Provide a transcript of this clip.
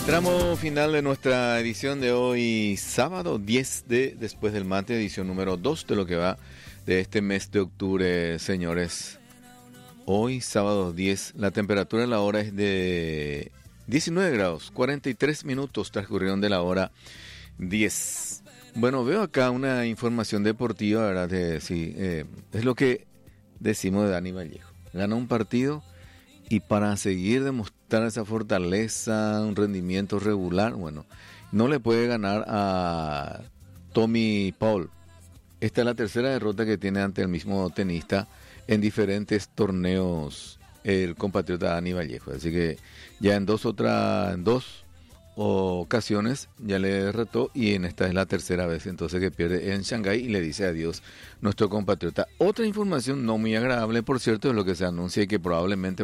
Tramo final de nuestra edición de hoy, sábado 10 de Después del Mate, edición número 2 de lo que va de este mes de octubre, señores. Hoy, sábado 10, la temperatura de la hora es de 19 grados, 43 minutos transcurrieron de la hora 10. Bueno, veo acá una información deportiva, ¿verdad? Es lo que decimos de Dani Vallejo. Gana un partido y para seguir demostrar esa fortaleza, un rendimiento regular, bueno, no le puede ganar a Tommy Paul. Esta es la tercera derrota que tiene ante el mismo tenista en diferentes torneos el compatriota Dani Vallejo. Así que ya en dos ocasiones ya le derrotó y en esta es la tercera vez entonces que pierde en Shanghái y le dice adiós nuestro compatriota. Otra información no muy agradable, por cierto, es lo que se anuncia y que probablemente